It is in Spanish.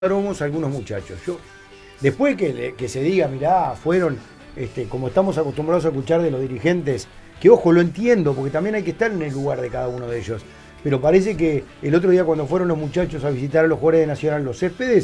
Aromos algunos muchachos. Después que se diga, mirá, fueron, como estamos acostumbrados a escuchar de los dirigentes, que ojo, lo entiendo, porque también hay que estar en el lugar de cada uno de ellos. Pero parece que el otro día cuando fueron los muchachos a visitar a los jugadores de Nacional, los céspedes,